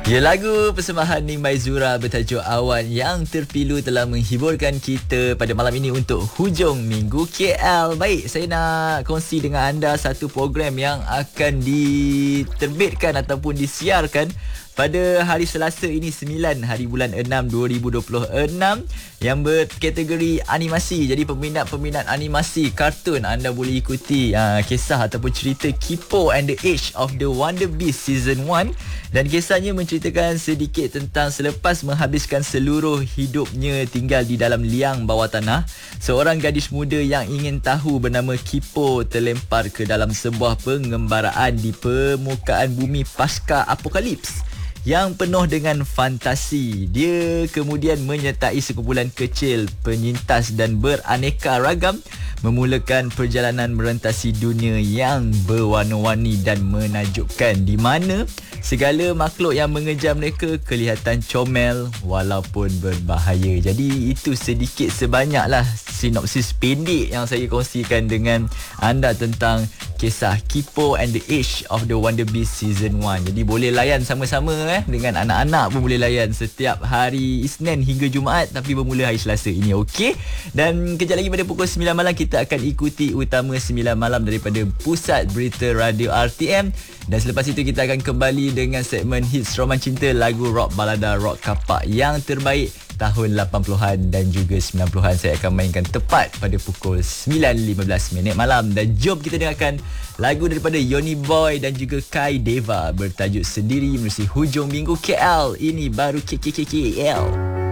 Ya, lagu persembahan Ning Maizura bertajuk Awan yang terpilu telah menghiburkan kita pada malam ini untuk hujung minggu KL. Baik, saya nak kongsi dengan anda satu program yang akan diterbitkan ataupun disiarkan pada hari Selasa ini 9 hari bulan 6 2026 yang berkategori animasi. Jadi peminat-peminat animasi kartun, anda boleh ikuti kisah ataupun cerita Kipo and the Age of the Wonder Beast Season 1, dan kisahnya menceritakan sedikit tentang selepas menghabiskan seluruh hidupnya tinggal di dalam liang bawah tanah, seorang gadis muda yang ingin tahu bernama Kipo terlempar ke dalam sebuah pengembaraan di permukaan bumi pasca apokalips yang penuh dengan fantasi. Dia kemudian menyertai sekumpulan kecil penyintas dan beraneka ragam memulakan perjalanan merentasi dunia yang berwarna-warni dan menakjubkan, di mana segala makhluk yang mengejar mereka kelihatan comel walaupun berbahaya. Jadi itu sedikit sebanyaklah sinopsis pendek yang saya kongsikan dengan anda tentang kisah Kipo and the Age of the Wonder Beast Season 1. Jadi boleh layan sama-sama dengan anak-anak pun boleh layan setiap hari Isnin hingga Jumaat, tapi bermula hari Selasa ini, okey? Dan kejap lagi pada pukul 9 malam kita akan ikuti Utama 9 Malam daripada Pusat Berita Radio RTM. Dan selepas itu kita akan kembali dengan segmen hits roman cinta, lagu rock balada rock kapak yang terbaik tahun 80-an dan juga 90-an. Saya akan mainkan tepat pada pukul 9.15 malam. Dan jom kita dengarkan lagu daripada Yoni Boy dan juga Kai Deva bertajuk Sendiri menerusi hujung minggu KL. Ini baru KKKL.